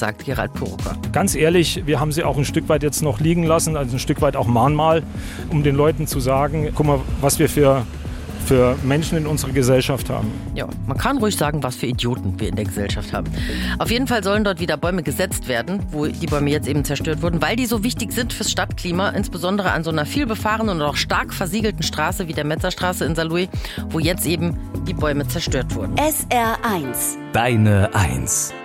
sagt Gerald Purucker. Ganz ehrlich, wir haben sie auch ein Stück weit jetzt noch liegen lassen, also ein Stück weit auch Mahnmal, um den Leuten zu sagen, guck mal, was wir für Menschen in unserer Gesellschaft haben. Ja, man kann ruhig sagen, was für Idioten wir in der Gesellschaft haben. Auf jeden Fall sollen dort wieder Bäume gesetzt werden, wo die Bäume jetzt eben zerstört wurden, weil die so wichtig sind fürs Stadtklima, insbesondere an so einer viel befahrenen und auch stark versiegelten Straße wie der Metzerstraße in Saarlouis, wo jetzt eben die Bäume zerstört wurden. SR1. Deine Eins.